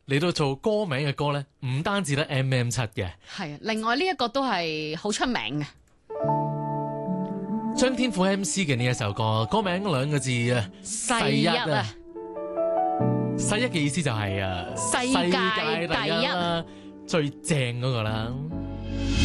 嚟到做歌名嘅歌咧，唔單止得 MM7 嘅。 係啊，另外呢一個都係好出名嘅。 張天賦 MC 嘅呢一首歌，歌名兩個字啊， 世一啊， 世一嘅意思就係世界第一啦，最正嗰個啦。